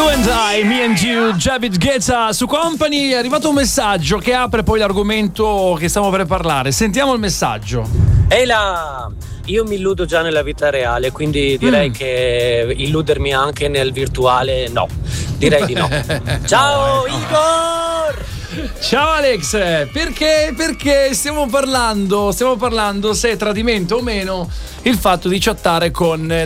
You and I, Me and You, David Guetta su Company. È arrivato un messaggio che apre poi l'argomento che stiamo per parlare. Sentiamo il messaggio. Ehi là! Io mi illudo già nella vita reale, quindi direi che illudermi anche nel virtuale no. Direi di no. Ciao Igor! Ciao Alex, perché stiamo parlando se è tradimento o meno il fatto di chattare con